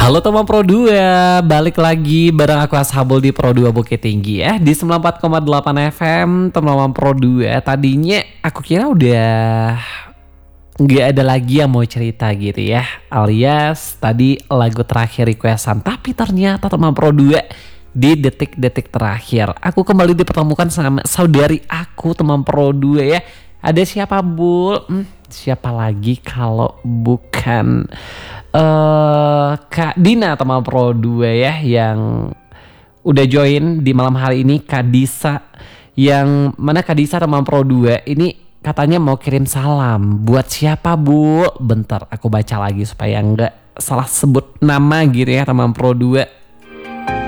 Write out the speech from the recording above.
Halo teman Pro 2, balik lagi bareng aku Ashabul di Pro 2 Bukit Tinggi ya. Di 94,8 FM teman-teman Pro 2. Tadinya aku kira udah nggak ada lagi yang mau cerita gitu ya. Alias tadi lagu terakhir requestan. Tapi ternyata teman Pro 2 di detik-detik terakhir aku kembali dipertemukan sama saudari aku teman Pro 2 ya. Ada siapa Bul? Siapa lagi kalau bukan Kak Dina teman Pro 2 ya, yang udah join di malam hari ini. Kak Disa, yang mana Kak Disa teman Pro 2 ini katanya mau kirim salam buat siapa Bu? Bentar aku baca lagi supaya nggak salah sebut nama gitu ya teman Pro 2.